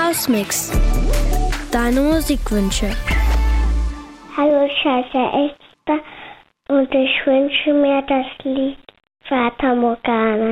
Hausmix. Deine Musikwünsche. Hallo, Schwester Esther, und ich wünsche mir das Lied Fata Morgana.